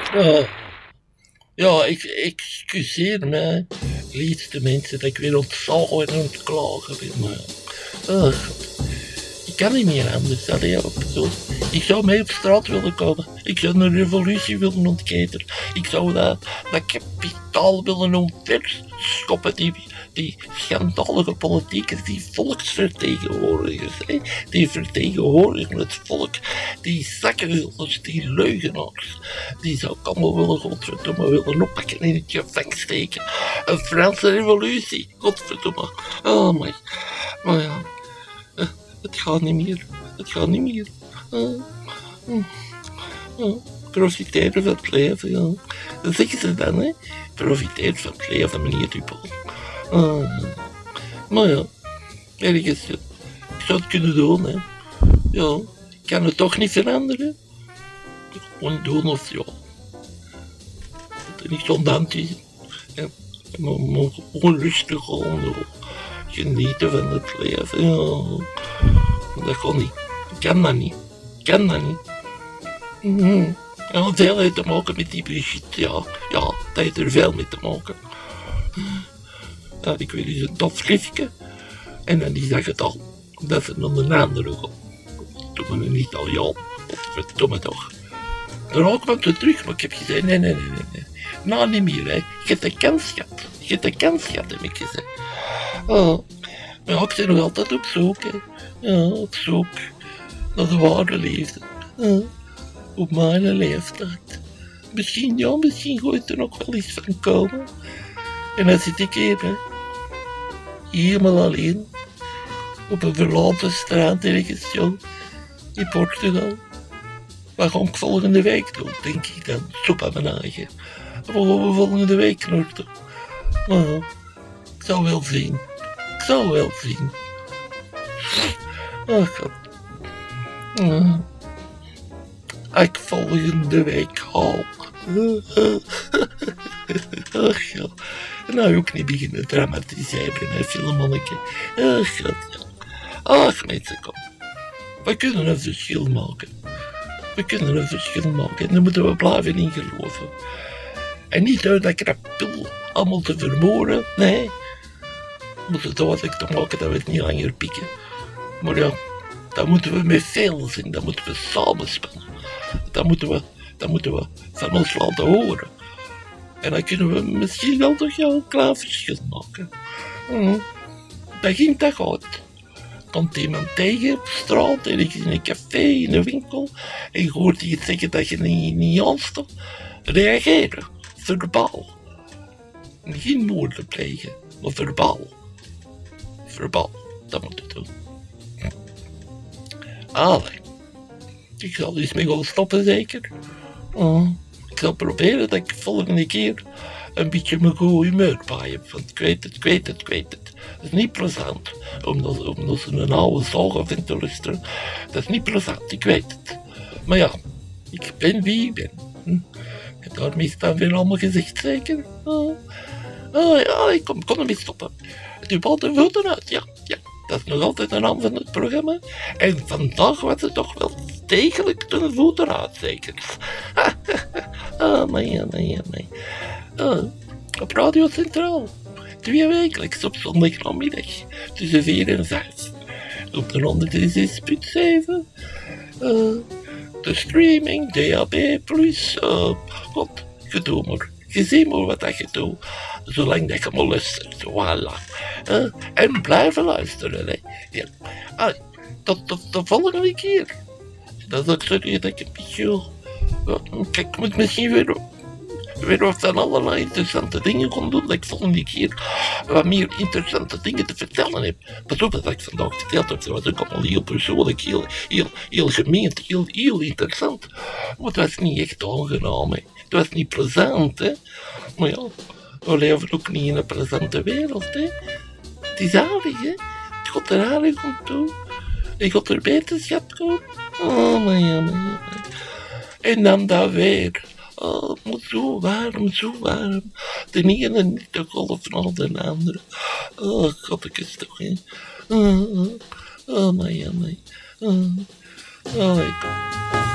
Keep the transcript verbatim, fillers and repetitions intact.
Oh, ja, ik excuseer me, liefste mensen, dat ik weer ontzagen en ontklagen ben. Maar, oh, ik kan niet meer anders. Dat, ja, zo. Ik zou mee op straat willen komen. Ik zou een revolutie willen ontketenen. Ik zou dat, dat kapitaal willen omverstoppen. Die, die schandalige politiekers, die volksvertegenwoordigers, hè? Die vertegenwoordigen het volk. Die zakkenvullers, die leugenaars. Die zou ik allemaal willen, godverdomme, willen oppakken en in het gevangen steken. Een Franse revolutie, godverdomme. Oh my. Maar ja, uh, het gaat niet meer. Het gaat niet meer. Uh, uh, uh, profiteren van het leven, ja. Dat zeggen ze dan, hè. Profiteer van het leven, meneer Dupel. Uh, maar ja, ergens, ik zou het kunnen doen, hè. Ja, ik kan het toch niet veranderen. Gewoon doen of ja. Dat er niet zo'n hand is. Ja, maar, maar gewoon rustig gewoon genieten van het leven. Ja. Dat gaat niet. Ik kan dat niet. Ik kan dat niet. Mm-hmm. Ja, veel heeft te maken met die Brigitte, ja. Ja, dat heeft er veel mee te maken. Ja, ik weet eens een tof schriftje. En dan is dat gedaan. Dat ze naar een andere gaan. Doe me een Italiaan. Verdomme toch. Daarna kwam ze terug, maar ik heb gezegd, nee, nee, nee, nee. Nou, niet meer, hè. Je hebt de kans gehad. Je hebt de kans gehad, heb ik gezegd. Oh. Maar ja, ik ben nog altijd op zoek, hè. Ja, op zoek naar de ware liefde. Ja. Op mijn leeftijd. Misschien, ja, misschien gooit er nog wel iets van komen. En dan zit ik hier, hè. Helemaal alleen. Op een verlaten straat ergens, joh. In Portugal. Wat ga ik volgende week doen, denk ik dan. Soep aan mijn eigen. Wat gaan we volgende week naartoe? Maar ja, ik zal wel zien. Ik zal wel zien. Ach, God. Ja. Ik volgende week haal. Ach ja. Nou ook niet beginnen dramatiseren, hè, filmmanneke. Ach God, ja. Ach mensen, kom. We kunnen een verschil maken. We kunnen een verschil maken en daar moeten we blijven in geloven. En niet door dat krapul allemaal te vermoorden, nee. We moeten duidelijk te maken dat we het niet langer pikken. Maar ja, dat moeten we met veel zijn, dat moeten we samenspannen. Dat moeten we, dat moeten we van ons laten horen. En dan kunnen we misschien wel toch ja, een klein verschil maken. Mm. Dat ging toch uit. Komt iemand tegen op straat, ergens in een café, in een winkel, en je hoort iets zeggen dat je niet, niet aanstond. Reageren, verbaal. Geen moorden plegen, maar verbaal. Verbaal, dat moet je doen. Allee, ik zal eens mee gaan stoppen zeker. Oh, ik zal proberen dat ik volgende keer een beetje mijn goede humeur bij heb, want ik weet het, ik weet het, ik weet het. Dat is niet plezant, omdat, omdat ze een oude zagen vindt te luisteren. Dat is niet plezant, ik weet het. Maar ja, ik ben wie ik ben. Hm? Ik heb daarmee staan weer allemaal gezegd, zeker? Oh, oh ja, ik kon, kon ermee stoppen. Het valt de voeten uit, ja, ja. Dat is nog altijd de naam van het programma. En vandaag was het toch wel degelijk de voeten uit, zeker? Ah, nee, nee, nee. Oh, op Radio Centraal. Twee wekelijks op zondagnamiddag tussen vier en vijf. Op de honderdzes punt zeven. Uh, de streaming, D A B plus. Uh, God, je doet maar. Je ziet maar wat dat je doet. Zolang dat je maar luistert. Voilà. Uh, en blijven luisteren. Hè. Ja. Ah, tot, tot de volgende keer. Dat is ook zo dat ik een beetje... Kijk, ik moet misschien weer... weer wat van allerlei interessante dingen gaan doen, dat ik volgende keer wat meer interessante dingen te vertellen heb. Pas op dat ik vandaag verteld heb, dat was ook allemaal heel persoonlijk, heel, heel, heel gemeend, heel, heel interessant. Maar het was niet echt aangenaam, hè. Het was niet plezant, hè. Maar ja, we leven ook niet in een plezante wereld, hè. Het is aardig, hè. Het gaat er aardig om toe. Je gaat er beterschap komen. Oh, maar ja, maar ja. En dan dat weer. Oh, het moet zo warm, zo warm. De ene niet de golf van de andere. Oh, godtekes toch, hè. Oh, oh, oh, my, oh, my. Oh, oh, ik...